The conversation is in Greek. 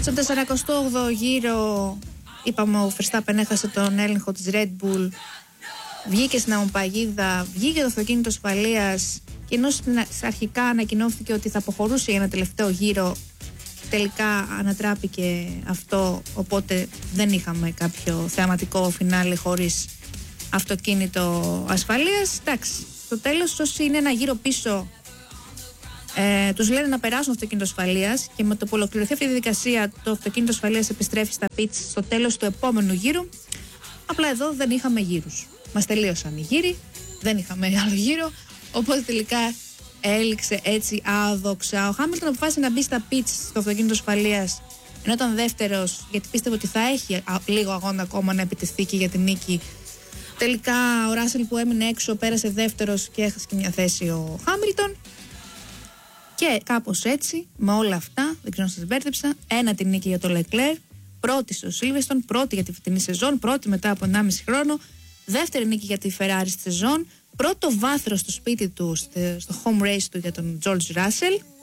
Στον 48ο γύρο, είπαμε, ο Verstappen έχασε τον έλεγχο της Red Bull, βγήκε στην αμμοπαγίδα, βγήκε το αυτοκίνητο ασφαλείας και ενώ αρχικά ανακοινώθηκε ότι θα αποχωρούσε για ένα τελευταίο γύρο, τελικά ανατράπηκε αυτό, οπότε δεν είχαμε κάποιο θεαματικό φινάλε χωρίς αυτοκίνητο ασφαλείας. Εντάξει, στο τέλος όσοι είναι ένα γύρο πίσω τους λένε να περάσουν αυτοκίνητο ασφαλείας και με το που ολοκληρωθεί αυτή η διαδικασία το αυτοκίνητο ασφαλείας επιστρέφει στα pits στο τέλος του επόμενου γύρου. Απλά εδώ δεν είχαμε γύρους. Μας τελείωσαν οι γύροι, δεν είχαμε άλλο γύρο, οπότε τελικά έληξε έτσι άδοξα. Ο Χάμιλτον αποφάσισε να μπει στα pits στο αυτοκίνητο ασφαλείας ενώ ήταν δεύτερος, γιατί πίστευε ότι θα έχει λίγο αγώνα ακόμα να επιτεθεί και για την νίκη. Τελικά ο Ράσελ που έμεινε έξω πέρασε δεύτερος και έχασε και μια θέση ο Χάμιλτον. Και κάπως έτσι, με όλα αυτά, δεν ξέρω αν σας μπέρδεψα, ένα την νίκη για το Leclerc, πρώτη στο Silverstone, πρώτη για τη φετινή σεζόν, πρώτη μετά από 1,5 χρόνο, δεύτερη νίκη για τη Ferrari στη σεζόν, πρώτο βάθρο στο σπίτι του, στο home race του για τον George Russell.